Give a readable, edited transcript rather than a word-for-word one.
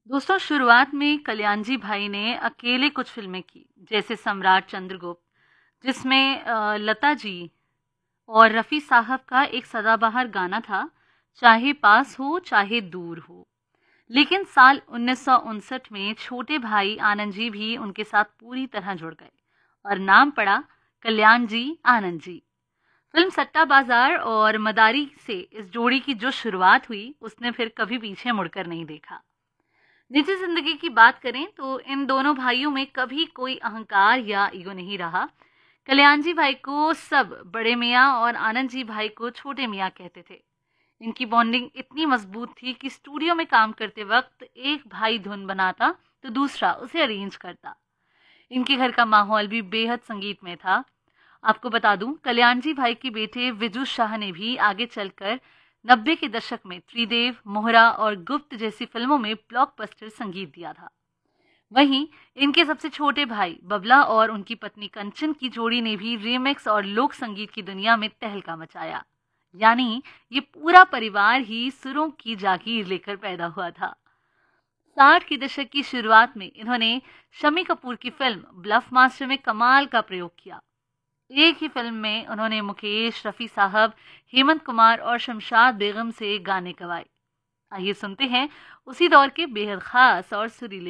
दोस्तों, शुरुआत में कल्याणजी भाई ने अकेले कुछ फिल्में की, जैसे सम्राट चंद्रगुप्त, जिसमें लता जी और रफ़ी साहब का एक सदाबहार गाना था, चाहे पास हो चाहे दूर हो। लेकिन साल 1959 में छोटे भाई आनंद जी भी उनके साथ पूरी तरह जुड़ गए और नाम पड़ा कल्याण जी आनंद जी। फिल्म सट्टा बाजार और मदारी से इस जोड़ी की जो शुरुआत हुई, उसने फिर कभी पीछे मुड़कर नहीं देखा। निजी जिंदगी की बात करें तो इन दोनों भाइयों में कभी कोई अहंकार या ईगो नहीं रहा। कल्याण जी भाई को सब बड़े मियाँ और आनंद जी भाई को छोटे मियाँ कहते थे। इनकी बॉन्डिंग इतनी मजबूत थी कि स्टूडियो में काम करते वक्त एक भाई धुन बनाता तो दूसरा उसे अरेंज करता। इनके घर का माहौल भी बेहद संगीतमय था। आपको बता दूं, कल्याण जी भाई के बेटे विजू शाह ने भी आगे चलकर 90 के दशक में त्रिदेव, मोहरा और गुप्त जैसी फिल्मों में ब्लॉकबस्टर संगीत दिया था। वहीं इनके सबसे छोटे भाई बबला और उनकी पत्नी कंचन की जोड़ी ने भी रीमिक्स और लोक संगीत की दुनिया में तहलका मचाया। यानी ये पूरा परिवार ही सुरों की जागीर लेकर पैदा हुआ था। 60 के दशक की शुरुआत में इन्होंने शम्मी कपूर की फिल्म ब्लफ मास्टर में कमाल का प्रयोग किया। एक ही फिल्म में उन्होंने मुकेश, रफी साहब, हेमंत कुमार और शमशाद बेगम से गाने गवाए। आइए सुनते हैं उसी दौर के बेहद खास और सुरीले